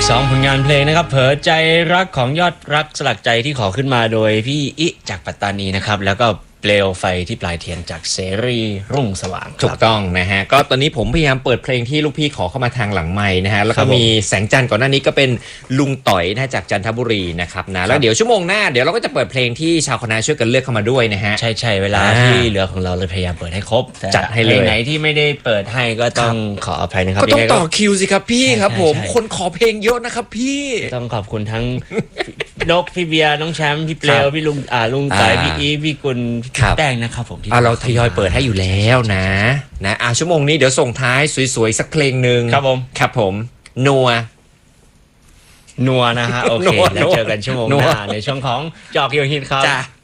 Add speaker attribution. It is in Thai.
Speaker 1: 2 ผลงานเพลงนะครับเผลอใจรักของยอดรักสลักใจที่ขอขึ้นมาโดยพี่อิจากปัตตานีนะครับแล้วก็เปลวไฟที่ปลายเทียนจากเสรีรุ่งสว่าง
Speaker 2: ถูกต้องนะฮะก็ตอนนี้ผมพยายามเปิดเพลงที่ลูกพี่ขอเข้ามาทางหลังไมค์นะฮะแล้วก็มีแสงจันทร์ก่อนหน้านี้ก็เป็นลุงต่อยนะจากจันทบุรีนะครับนะแล้วเดี๋ยวชั่วโมงหน้าเดี๋ยวเราก็จะเปิดเพลงที่ชาวคณะช่วยกันเลือกเข้ามาด้วยนะฮะ
Speaker 1: ใช่เวลาที่เหลือของเราเลยพยายามเปิดให้ครบ
Speaker 2: จัดให้เลย
Speaker 1: ไหนที่ไม่ได้เปิดให้ก็ต้องขออภัยนะครับ
Speaker 2: ก็ต้องต่อคิวสิครับพี่ครับผมคนขอเพลงเยอะนะครับพี่
Speaker 1: ต้องขอบคุณทั้งนกพี่เบียร์น้องแชมป์พี่เปลวพี่ลุงต่อยพี่อีพี่กุลพี่แป้งนะครับผม
Speaker 2: เราทยอยเปิดให้อยู่แล้วนะชั่วโมงนี้เดี๋ยวส่งท้ายสวยๆสักเพลงหนึ่งครับผมนัว
Speaker 1: นะฮะโอเคแล้วเจอกันชั่วโมงหน้าในช่วงของจอกเกี่ยวหินครับ